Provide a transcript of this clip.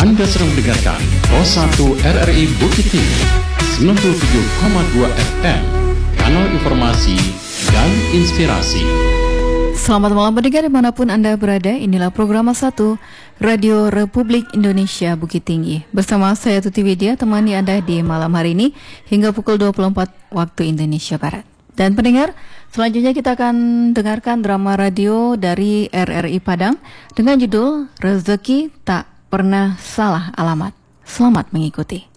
Anda sedang mendengarkan Pro 1 RRI Bukit Tinggi 97,2 FM, kanal informasi dan inspirasi. Selamat malam pendengar dimanapun Anda berada. Inilah program 1 Radio Republik Indonesia Bukit Tinggi. Bersama saya Tuti Widya, temani Anda di malam hari ini hingga pukul 24 waktu Indonesia Barat. Dan pendengar, selanjutnya kita akan dengarkan drama radio dari RRI Padang dengan judul Rezeki Tak Pernah Salah Alamat. Selamat mengikuti.